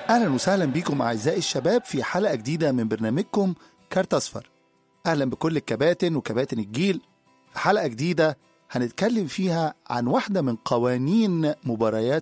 أهلا وسهلا بكم أعزائي الشباب في حلقة جديدة من برنامجكم كارت أصفر. أهلا بكل الكباتن وكباتن الجيل. في حلقة جديدة هنتكلم فيها عن واحدة من قوانين مباريات